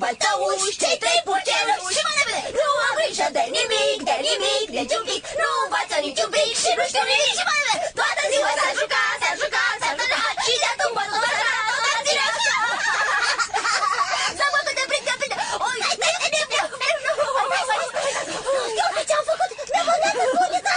bătăuși, cei trei purceluși. Și mai repede, nu am grijă de nimic, nici un pic. Nu învață niciun pic și nu știu nimic. Și mai repede, toată ziua s-a jucat, s-a jucat și de atunci bătut toată ziua. S-a bătut de prinde. Oi, ce-am făcut? Ne-a băgat în bunica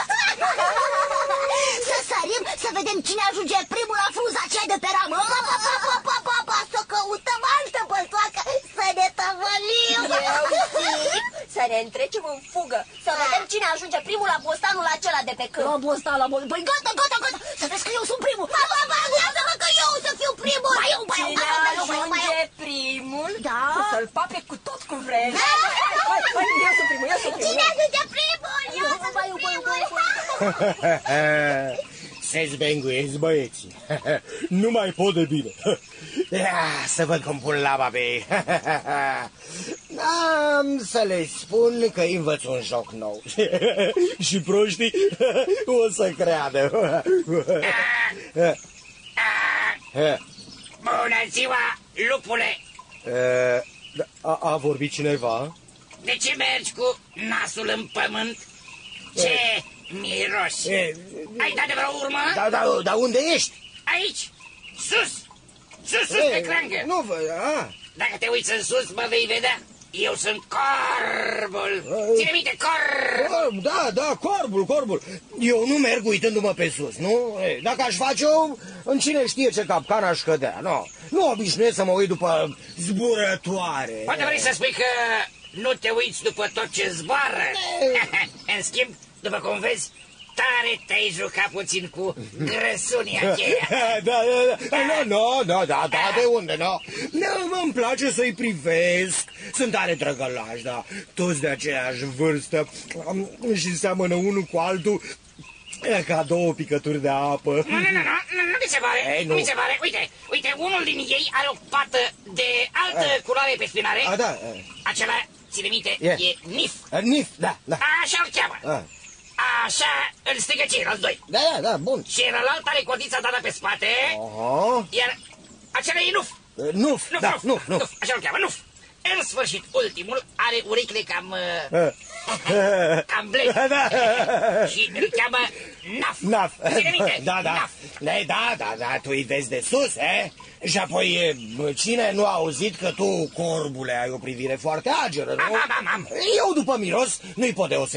Să sărim, să vedem cine ajunge primul la frunza aceea de pe ramă. Să căutăm altă băltoacă, să ne tăvălim. Să ne întrecem în fugă, să vedem cine ajunge primul la bostanul acela de pe câmp. La bostan, Păi gata, să vezi că eu sunt primul. Lasă-mă că eu să fiu primul. Cine ajunge primul, să-l pape cu tot cu vreme. Eu sunt primul. Cine ajunge primul? Eu sunt primul. Se zbenguiesc băieții. Nu mai pot de bine. Să văd cum pun laba pe ei. Am să le spun că îi învăț un joc nou. Și proștii o să creadă. Bună ziua, lupule! A vorbit cineva? De ce mergi cu nasul în pământ? Ce miros! Ai dat de vreo urmă? Dar unde ești? Aici, sus pe crangă. Nu văd, Dacă te uiți în sus, mă vei vedea. Eu sunt corbul. Ține minte, corb. Da, corbul. Eu nu merg uitându-mă pe sus, nu? Dacă aș face-o, în cine știe ce capcan aș cădea, nu? Nu obișnuiesc să mă uit după zburătoare. Poate vrei să spui că nu te uiți după tot ce zboară. În schimb, după cum vezi, tare te-ai jucat puțin cu grăsunia aceea. Da, de unde, îmi place să-i privesc. Sunt tare drăgălași, da. Toți de aceeași vârstă și seamănă unul cu altul ca două picături de apă. Nu mi se pare, nu mi se pare. Uite, unul din ei are o pată de altă culoare pe spinare. Da. Acela, ține minte, e Nif. Nif, da. Așa-l cheamă. Așa îl strigă ceilalți doi. Da, bun. Și celălalt are codița dată pe spate. Iar acela e Nuf. Nuf. Așa-l cheamă, Nuf. În sfârșit, ultimul are urechile cam blede. Și îl cheamă Naf. Ține minte, Naf. Da, tu îi vezi de sus, Și apoi, cine nu a auzit că tu, corbule, ai o privire foarte ageră, nu? Am. Eu, după miros, nu-i pot deosebi.